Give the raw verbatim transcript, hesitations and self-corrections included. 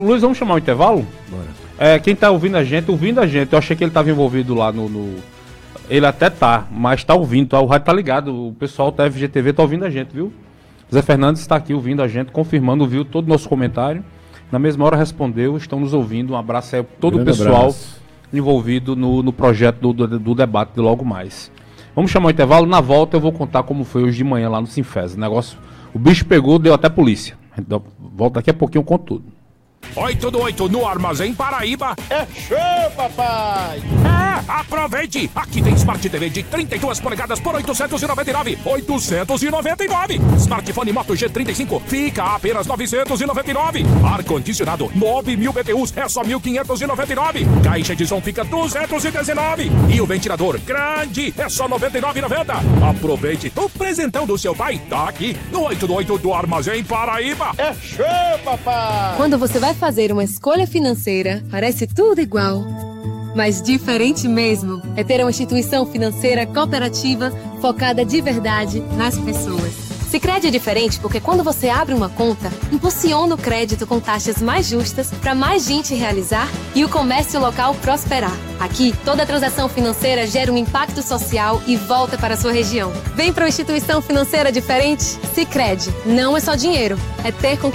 Luiz, vamos chamar o intervalo? Bora. É, quem tá ouvindo a gente, ouvindo a gente, eu achei que ele tava envolvido lá no... no... Ele até tá, mas tá ouvindo, tá? O rádio tá ligado, o pessoal da F G T V tá ouvindo a gente, viu? Zé Fernandes está aqui ouvindo a gente, confirmando, viu todo o nosso comentário. Na mesma hora respondeu, estão nos ouvindo. Um abraço aí a todo o pessoal abraço. envolvido no, no projeto do, do, do debate de logo mais. Vamos chamar o intervalo, na volta eu vou contar como foi hoje de manhã lá no Sinfes. O negócio, o bicho pegou, deu até polícia. Então, volta daqui a pouquinho com tudo. oito do oito no Armazém Paraíba. É show, papai! É, aproveite! Aqui tem Smart T V de trinta e duas polegadas por oitocentos e noventa e nove. oitocentos e noventa e nove. Smartphone Moto G trinta e cinco fica a apenas novecentos e noventa e nove. Ar-condicionado nove mil B T Us é só mil quinhentos e noventa e nove. Caixa de som fica duzentos e dezenove. E o ventilador grande é só noventa e nove reais e noventa centavos. Aproveite! O presentão do seu pai tá aqui no oito do oito do Armazém Paraíba. É show, papai! Quando você vai fazer uma escolha financeira, parece tudo igual. Mas diferente mesmo é ter uma instituição financeira cooperativa focada de verdade nas pessoas. Sicredi é diferente porque quando você abre uma conta, impulsiona o crédito com taxas mais justas para mais gente realizar e o comércio local prosperar. Aqui, toda transação financeira gera um impacto social e volta para a sua região. Vem para uma instituição financeira diferente? Sicredi. Não é só dinheiro, é ter com